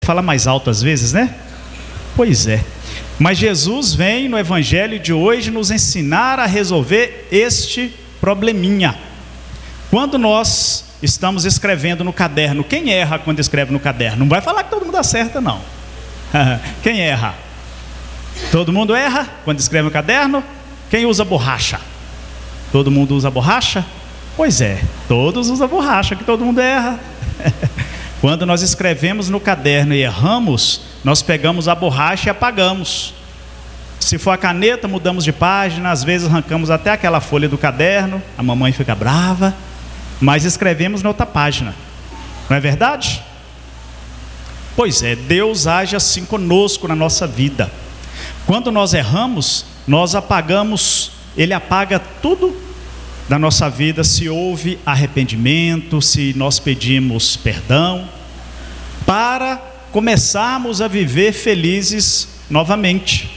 falar mais alto às vezes, né? Pois é. Mas Jesus vem no evangelho de hoje nos ensinar a resolver este probleminha. Quando nós estamos escrevendo no caderno, quem erra quando escreve no caderno? Não vai falar que todo mundo acerta, não. Quem erra? Todo mundo erra quando escreve no caderno? Quem usa borracha? Todo mundo usa borracha? Pois é, todos usam borracha, que todo mundo erra. Quando nós escrevemos no caderno e erramos, nós pegamos a borracha e apagamos. Se for a caneta, mudamos de página, às vezes arrancamos até aquela folha do caderno, a mamãe fica brava, mas escrevemos na outra página. Não é verdade? Pois é, Deus age assim conosco na nossa vida. Quando nós erramos, nós apagamos, Ele apaga tudo da nossa vida, se houve arrependimento, se nós pedimos perdão, para começarmos a viver felizes novamente.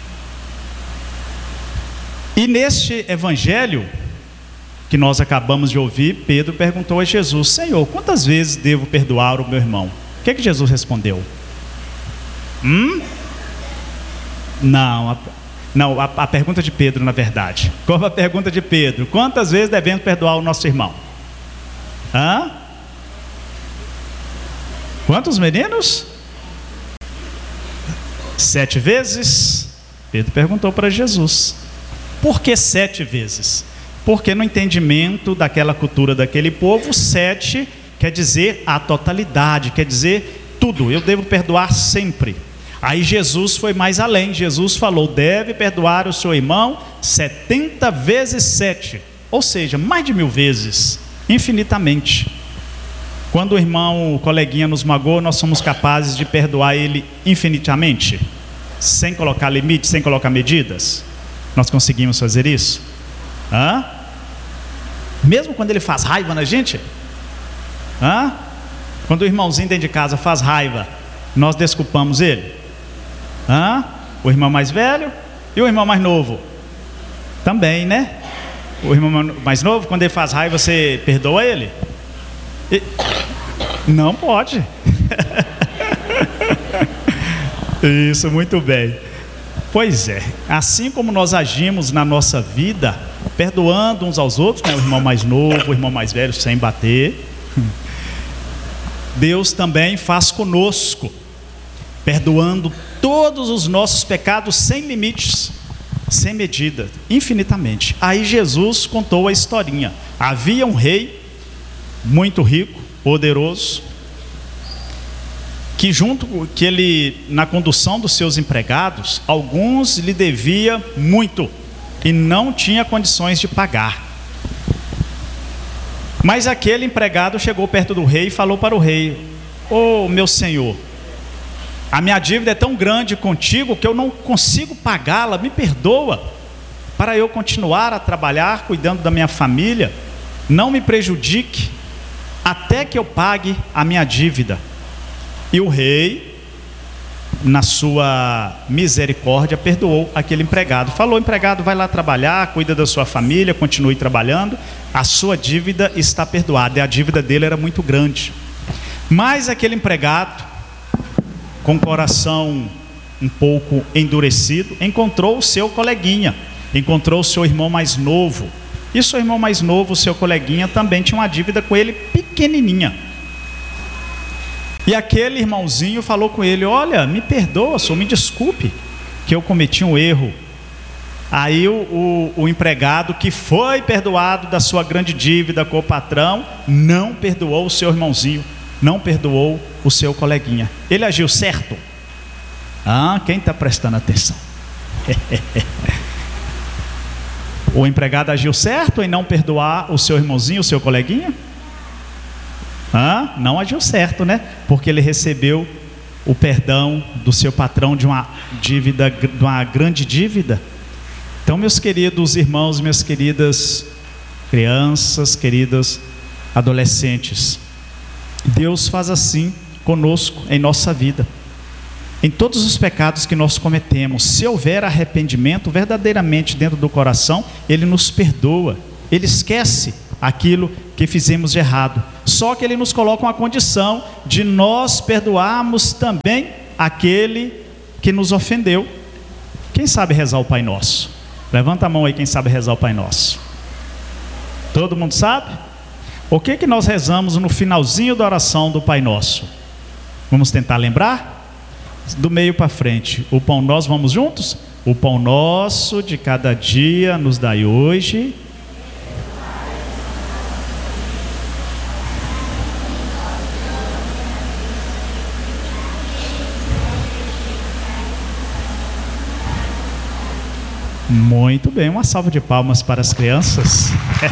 E neste evangelho que nós acabamos de ouvir, Pedro perguntou a Jesus: Senhor, quantas vezes devo perdoar o meu irmão? O que Jesus respondeu? Não, a pergunta de Pedro, na verdade. Qual a pergunta de Pedro? Quantas vezes devemos perdoar o nosso irmão? Quantos, meninos? 7 vezes? Pedro perguntou para Jesus. Por que 7 vezes? Porque no entendimento daquela cultura daquele povo, 7 quer dizer a totalidade, quer dizer tudo. Eu devo perdoar sempre. Aí Jesus foi mais além. Jesus falou: deve perdoar o seu irmão 70 vezes 7, ou seja, mais de 1000 vezes, infinitamente. Quando o irmão, o coleguinha nos magoou, nós somos capazes de perdoar ele infinitamente, sem colocar limites, sem colocar medidas. Nós conseguimos fazer isso? Mesmo quando ele faz raiva na gente? Quando o irmãozinho dentro de casa faz raiva, nós desculpamos ele? O irmão mais velho e o irmão mais novo também, né? O irmão mais novo, quando ele faz raiva, você perdoa ele? Não pode. Isso, muito bem. Pois é, assim como nós agimos na nossa vida, perdoando uns aos outros, né? O irmão mais novo, o irmão mais velho, sem bater, Deus também faz conosco, perdoando todos os nossos pecados sem limites, sem medida, infinitamente. Aí Jesus contou a historinha. Havia um rei muito rico, poderoso, que ele, na condução dos seus empregados, alguns lhe devia muito e não tinha condições de pagar. Mas aquele empregado chegou perto do rei e falou para o rei: ô meu senhor, a minha dívida é tão grande contigo que eu não consigo pagá-la, me perdoa, para eu continuar a trabalhar, cuidando da minha família, não me prejudique, até que eu pague a minha dívida. E o rei, na sua misericórdia, perdoou aquele empregado. Falou: empregado, vai lá trabalhar, cuida da sua família, continue trabalhando, a sua dívida está perdoada. E a dívida dele era muito grande. Mas aquele empregado, com o coração um pouco endurecido, encontrou o seu coleguinha, encontrou o seu irmão mais novo. E seu irmão mais novo, o seu coleguinha, também tinha uma dívida com ele pequenininha. E aquele irmãozinho falou com ele: olha, me perdoa, senhor, me desculpe, que eu cometi um erro. Aí o empregado, que foi perdoado da sua grande dívida com o patrão, não perdoou o seu irmãozinho, não perdoou o seu coleguinha. Ele agiu certo? Quem está prestando atenção? O empregado agiu certo em não perdoar o seu irmãozinho, o seu coleguinha? Não agiu certo, né? Porque ele recebeu o perdão do seu patrão de uma dívida, de uma grande dívida. Então, meus queridos irmãos, minhas queridas crianças, queridas adolescentes, Deus faz assim conosco em nossa vida. Em todos os pecados que nós cometemos, se houver arrependimento verdadeiramente dentro do coração, Ele nos perdoa, Ele esquece aquilo que fizemos de errado. só que ele nos coloca uma condição de nós perdoarmos também aquele que nos ofendeu. Quem sabe rezar o Pai Nosso? Levanta a mão aí quem sabe rezar o Pai Nosso. Todo mundo sabe? O que nós rezamos no finalzinho da oração do Pai Nosso? Vamos tentar lembrar? Do meio para frente. O pão nosso, vamos juntos? O pão nosso de cada dia nos dai hoje. Muito bem, uma salva de palmas para as crianças.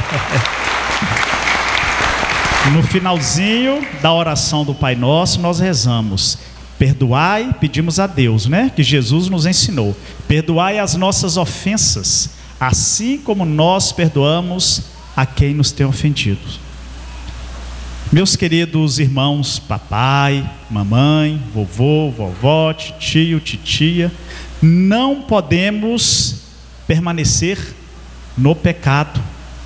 No finalzinho da oração do Pai Nosso, nós rezamos: perdoai, pedimos a Deus, né? Que Jesus nos ensinou. Perdoai as nossas ofensas, assim como nós perdoamos a quem nos tem ofendido. Meus queridos irmãos, papai, mamãe, vovô, vovó, tio, titia, não podemos permanecer no pecado,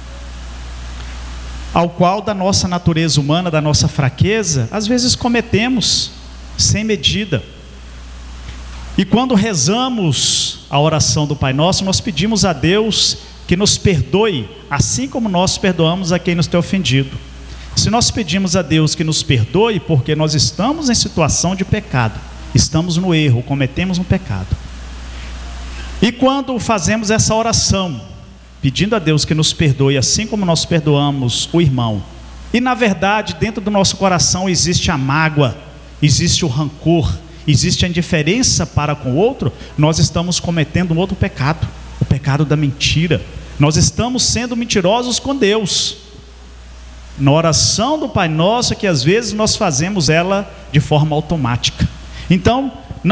ao qual da nossa natureza humana, da nossa fraqueza, às vezes cometemos sem medida. E quando rezamos a oração do Pai Nosso, nós pedimos a Deus que nos perdoe, assim como nós perdoamos a quem nos tem ofendido. Se nós pedimos a Deus que nos perdoe, porque nós estamos em situação de pecado, estamos no erro, cometemos um pecado. E quando fazemos essa oração, pedindo a Deus que nos perdoe, assim como nós perdoamos o irmão, e na verdade dentro do nosso coração existe a mágoa, existe o rancor, existe a indiferença para com o outro, nós estamos cometendo um outro pecado, o pecado da mentira. Nós estamos sendo mentirosos com Deus. Na oração do Pai Nosso, que às vezes nós fazemos ela de forma automática. Então,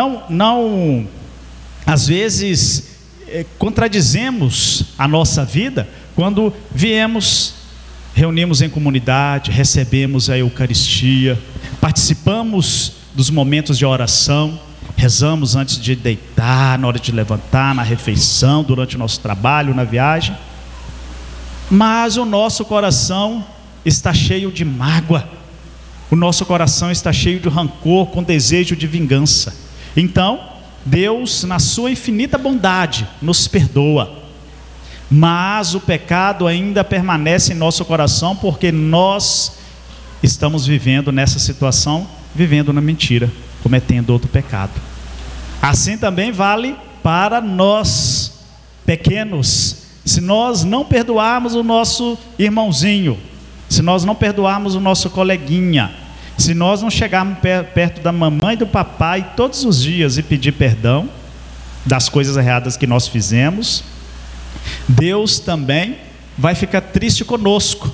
às vezes contradizemos a nossa vida quando reunimos em comunidade, recebemos a Eucaristia, participamos dos momentos de oração, rezamos antes de deitar, na hora de levantar, na refeição, durante o nosso trabalho, na viagem, mas o nosso coração está cheio de mágoa, o nosso coração está cheio de rancor, com desejo de vingança. Então Deus, na sua infinita bondade, nos perdoa, mas o pecado ainda permanece em nosso coração, porque nós estamos vivendo nessa situação, vivendo na mentira, cometendo outro pecado. Assim também vale para nós pequenos. Se nós não perdoarmos o nosso irmãozinho, se nós não perdoarmos o nosso coleguinha, se nós não chegarmos perto da mamãe e do papai todos os dias e pedir perdão das coisas erradas que nós fizemos, Deus também vai ficar triste conosco.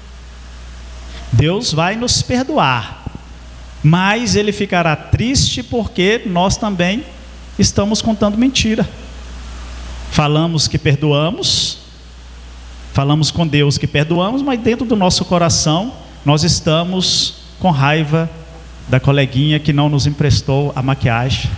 Deus vai nos perdoar, mas Ele ficará triste porque nós também estamos contando mentira. Falamos que perdoamos, falamos com Deus que perdoamos, mas dentro do nosso coração nós estamos com raiva da coleguinha que não nos emprestou a maquiagem.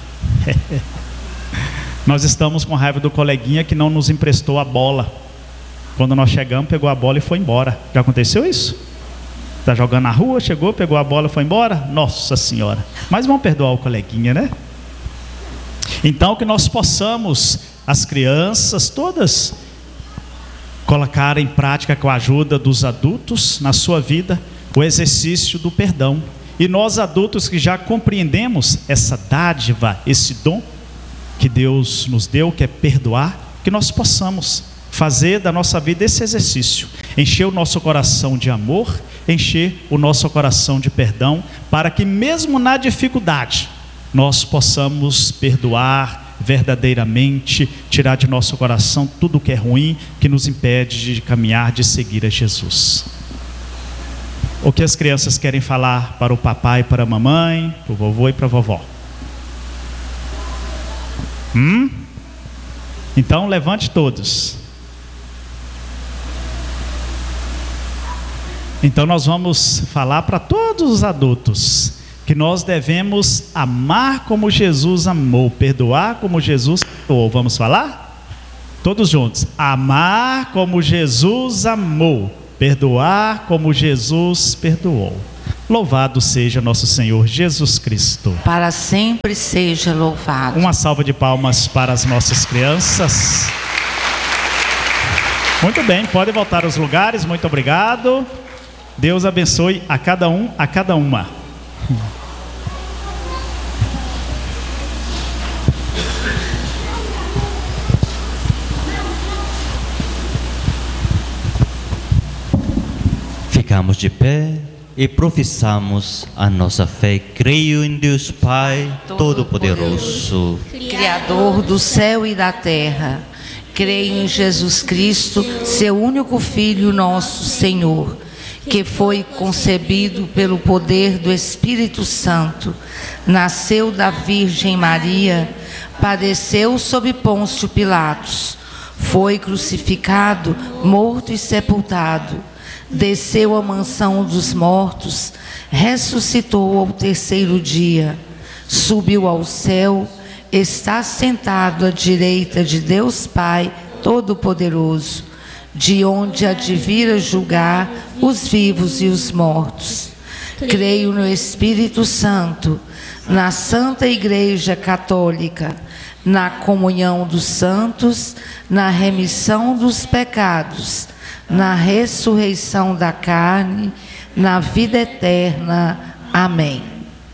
Nós estamos com raiva do coleguinha que não nos emprestou a bola. Quando nós chegamos, pegou a bola e foi embora. Já aconteceu isso? Está jogando na rua, chegou, pegou a bola e foi embora? Nossa Senhora! Mas vamos perdoar o coleguinha, né? Então que nós possamos, as crianças todas, colocar em prática com a ajuda dos adultos na sua vida o exercício do perdão. E nós adultos que já compreendemos essa dádiva, esse dom que Deus nos deu, que é perdoar, que nós possamos fazer da nossa vida esse exercício, encher o nosso coração de amor, encher o nosso coração de perdão, para que mesmo na dificuldade nós possamos perdoar verdadeiramente, tirar de nosso coração tudo que é ruim, que nos impede de caminhar, de seguir a Jesus. O que as crianças querem falar para o papai, para a mamãe, para o vovô e para a vovó? Então levante todos. Então nós vamos falar para todos os adultos que nós devemos amar como Jesus amou, perdoar como Jesus perdoou. Vamos falar? Todos juntos. Amar como Jesus amou, Perdoar como Jesus perdoou. Louvado seja nosso Senhor Jesus Cristo. Para sempre seja louvado. Uma salva de palmas para as nossas crianças. Muito bem, podem voltar aos lugares. Muito obrigado. Deus abençoe a cada um, a cada uma. Ficamos de pé e professamos a nossa fé. Creio em Deus Pai Todo-Poderoso, Criador do céu e da terra. Creio em Jesus Cristo, seu único Filho, nosso Senhor, que foi concebido pelo poder do Espírito Santo, nasceu da Virgem Maria, padeceu sob Pôncio Pilatos, foi crucificado, morto e sepultado, desceu à mansão dos mortos, ressuscitou ao terceiro dia, subiu ao céu, está sentado à direita de Deus Pai Todo-Poderoso, de onde há de vir a julgar os vivos e os mortos. Creio no Espírito Santo, na Santa Igreja Católica, na comunhão dos santos, na remissão dos pecados, na ressurreição da carne, na vida eterna. Amém.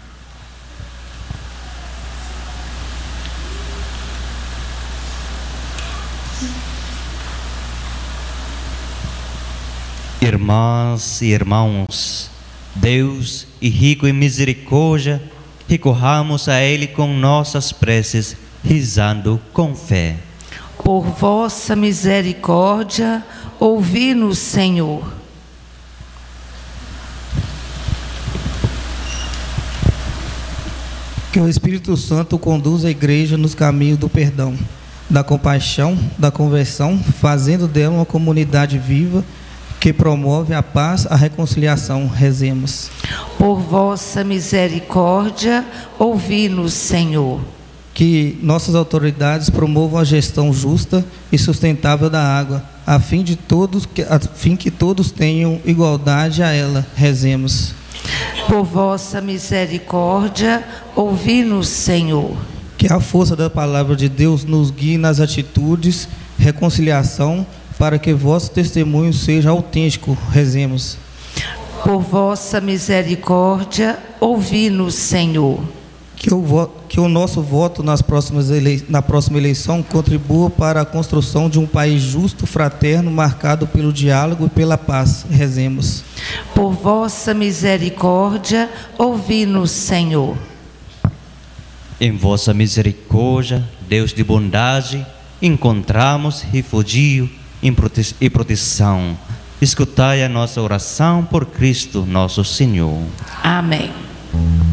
Irmãs e irmãos, Deus e rico em misericórdia, recorramos a Ele com nossas preces, rezando com fé. Por vossa misericórdia, ouvi-nos, Senhor. Que o Espírito Santo conduza a Igreja nos caminhos do perdão, da compaixão, da conversão, fazendo dela uma comunidade viva que promove a paz, a reconciliação. Rezemos. Por vossa misericórdia, ouvi-nos, Senhor. Que nossas autoridades promovam a gestão justa e sustentável da água, a fim que todos tenham igualdade a ela. Rezemos. Por vossa misericórdia, ouvi-nos, Senhor. Que a força da palavra de Deus nos guie nas atitudes, reconciliação, para que vosso testemunho seja autêntico. Rezemos. Por vossa misericórdia, ouvi-nos, Senhor. Que o nosso voto na próxima eleição contribua para a construção de um país justo, fraterno, marcado pelo diálogo e pela paz. Rezemos. Por vossa misericórdia, ouvi-nos, Senhor. Em vossa misericórdia, Deus de bondade, encontramos refúgio e proteção. Escutai a nossa oração por Cristo nosso Senhor. Amém.